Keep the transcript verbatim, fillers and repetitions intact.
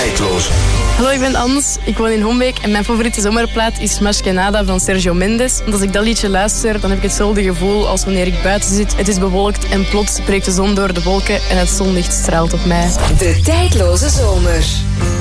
Tijdloze. Hallo, ik ben Ans. Ik woon in Hombeek en mijn favoriete zomerplaat is Más que Nada van Sergio Mendes. Want als ik dat liedje luister, dan heb ik hetzelfde gevoel als wanneer ik buiten zit. Het is bewolkt en plots breekt de zon door de wolken en het zonlicht straalt op mij. De Tijdloze Zomer.